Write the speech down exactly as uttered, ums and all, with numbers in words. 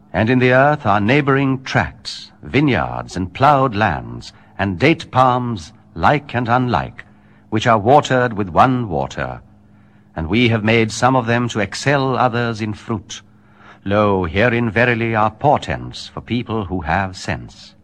And in the earth are neighboring tracts, vineyards and ploughed lands, and date palms like and unlike, which are watered with one water. And we have made some of them to excel others in fruit. Lo, herein verily are portents for people who have sense.